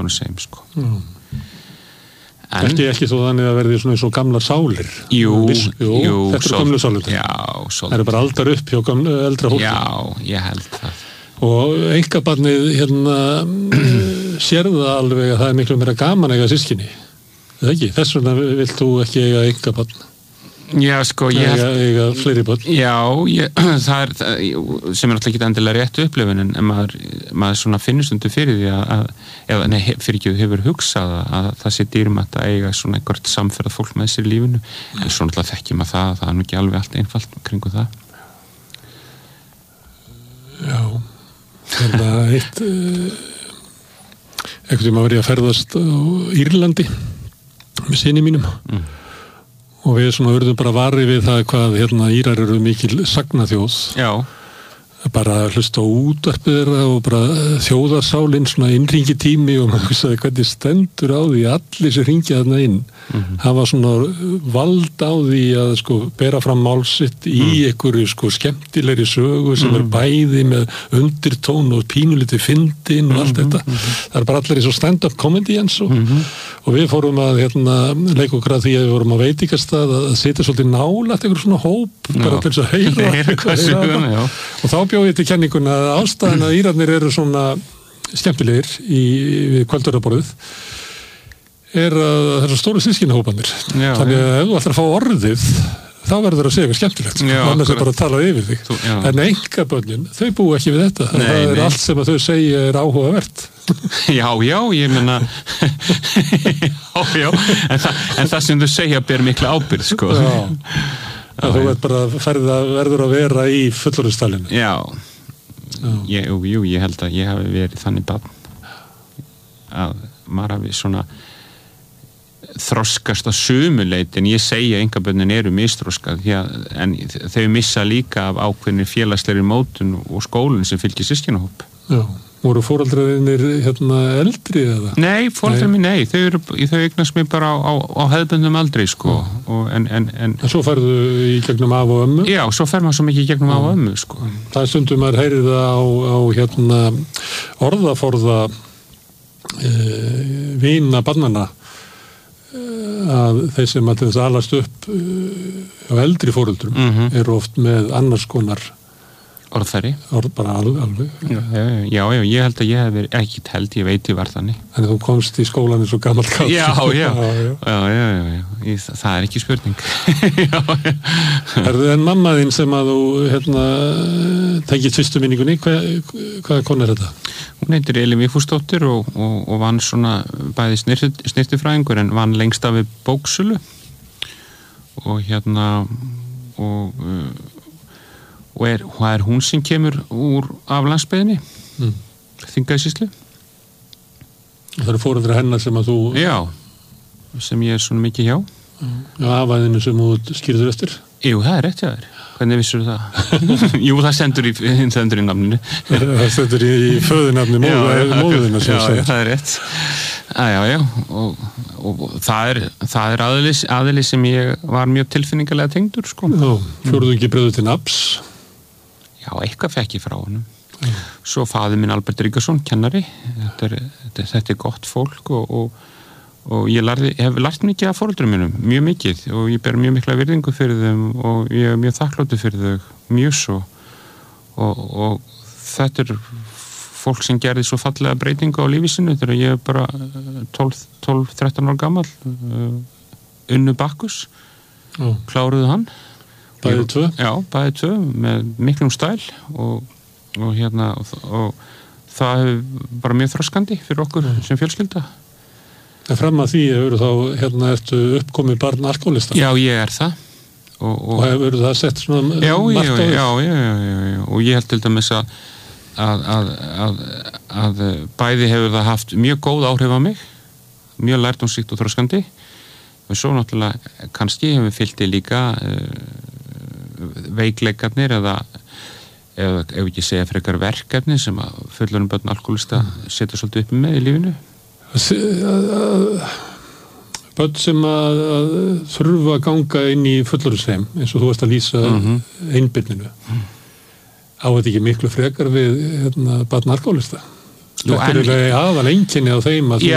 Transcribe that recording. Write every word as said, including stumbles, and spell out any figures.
Fullorðinsheim sko. Mm. En, ekki, ekki svo þannig að verði svona eins og gamlar sálir. Jú, Viss, jú, jú. Þetta eru gamlu sálir. Já, svolítið. Það eru bara aldar upp hjá gamlu, eldra fólki. Já, ég held það. Og einkabarnið hérna sér það alveg að það er miklu meira gaman að eiga systkini. Það ekki? Þess vegna vilt þú ekki eiga einkabarn. Já, sko, ég eiga, eiga fleiri börn. Já, ég, það er það, sem er náttúrulega ekki endilega rétt upplifun en maður, maður svona finnur stundu fyrir því að, eða nei, fyrir ekki hefur hugsað að það sé dýrmætt að eiga svona einhvert samferðað fólk með sér í lífinu mm. en svo náttúrulega þekkjum að það, það er nú ekki alveg allt einfalt kringu það. Já, það er eitt einhvern tíma var ég að ferðast á Írlandi með syni mínum mm. og við svona urðum bara vari við það hvað hérna Írar eru mikil sagnaþjóð. Já. Bara að hlusta á útvarpið þeirra og bara þjóðarsálinn svona innringi tími og maður hugsaði hvernig stendur á því allir sem ringja þarna inn. Mm-hmm. Það var svona vald á því að sko bera fram málsitt í mm. einhverju sko skemmtilegri sögu sem mm. er bæði með undirtón og pínulítið fyndin og allt þetta. Mm-hmm. Það er bara allir eins og stand-up comedians og, mm-hmm. og við fórum að hérna leika okkur að því að við vorum að veitingastað að setja svolítið nálægt einhver svona hóp já. Bara til þess að heyra, heyra hvað söguna, já. Og þá bjó ég til kenninguna að ástæðan að Írarnir eru svona skemmtilegir í kvöldverðarborðið er að það er stóru systkinahópanir. Þannig að ef þú ætlar að fá orðið þá verður það að segja eitthvað skemmtilegt. Já, annars er bara að tala yfir þig. Þú, en einkabörnin, þau búa ekki við þetta. Nei, það er nei. Allt sem að þau segja er áhugavert. Já, já, ég meina já, já, en, þa en það sem þau segja ber mikla ábyrgð, sko. Já. Að þú veit bara ferð að verður að vera í fullorðinstalinu. Já, ég, jú, jú, ég held að ég hafi verið þannig barn að maður hafi svona þroskast á sumuleyti en ég segja að einkabörnin eru misþroskað en þau missa líka af ákveðinni félagslegri mótun og skólinn sem fylgir systkinahóp. Já. Voru fóreldrarnir hérna eldri eða? Nei, fóreldrarnir nei, nei. Þau, eru, þau eignast mér bara á, á, á hefðbundum aldri sko. Og en, en, en, en svo ferðu í gegnum af og ömmu? Já, svo fer maður svo mikið í gegnum af og ömmu sko. Það er stundum maður heyrið það á, á hérna, orðaforða e, vina barnanna e, að þeir sem að þess alast upp e, á eldri fóreldrum mm-hmm. eru oft með annars konar orðfæri. Orð bara alveg. alveg. Já, já, já, já, ég held að ég hef verið, ekki held, ég veit ég var þannig. En þú komst í skólan eins og gamall kall. Já, já, já, já, já, já, já. Ég, það er ekki spurning. Já, já. Er það en mamma þín sem að þú, hérna, tekið fyrstu minningunni, hvað, hvaða kona er þetta? Hún heitir Elín Vigfúsdóttir og, og, og vann svona bæði snirtifræðingur en vann lengst af við bóksölu og hérna, og og er, er hún sem kemur úr af landsbyggðinni mm. Þingeyjarsýslu. Það eru foreldrar hennar sem að þú já, sem ég er svona mikið hjá já, afaðinu sem þú skýrður eftir. Jú, það er rétt hjá þér. Hvernig vissur það? Jú, það stendur í, stendur í nafninu. Það stendur í, í föðunafni móðuðina já, já, það er rétt. Að, já, já, og, og, og það er, það er aðlis, aðlis sem ég var mjög tilfinningalega tengdur sko. Já, fjórðu ekki bröðu til nafns? Já, eitthvað fekk ég frá honum. Mm. Svo faðir minn Albert Ríkarsson, kennari. Þetta er, þetta, þetta er gott fólk og, og, og ég, larði, ég hef lært mikið af foreldrum mínum, mjög mikið og ég ber mjög mikla virðingu fyrir þeim og ég er mjög þakkláttur fyrir þau, mjög svo. Og, og þetta er fólk sem gerði svo fallega breytingu á lífi sinu þegar ég er bara tólf til þrettán ára gamall. Unnu Bakkus, mm. kláruðu hann. Bæði tvö? Já, bæði tvö með miklum stæl og, og hérna og, og það hefur bara mjög þroskandi fyrir okkur mm. sem fjölskylda. En fram að því hefur þá hérna ertu uppkomið barn alkoholista? Já, ég er það. Og, og, og hefur það sett svona já, margt á því? Já, já, já, já, já, og ég held til dæmis að, að, að, að, að bæði hefur það haft mjög góð áhrif á mig, mjög lærdomsríkt og þroskandi. Og svo náttúrulega kannski hefur fylgti líka uh, veikleikarnir eða eða ef ekki segja frekar verkefni sem að fullorðin börn alkoholista setja svolítið upp með í lífinu. Börn sem að, að þurfa að ganga inn í fullorðinsheim eins og þú varst að lýsa mm-hmm. einbirninu. Mm. Á þetta ekki miklu frekar við hérna, barn alkoholista? Þetta er eiginlega aðal einkenni á þeim að þú